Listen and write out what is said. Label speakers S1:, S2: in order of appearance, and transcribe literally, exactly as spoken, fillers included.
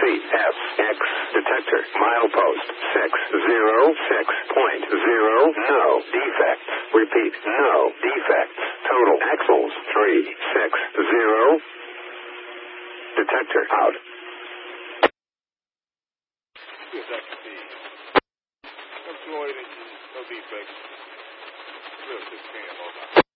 S1: F X detector. Milepost six zero six point zero. No defects. Repeat. No defects. Total axles three six zero. Detector out.
S2: Employed engine, no defects. Lift this can on.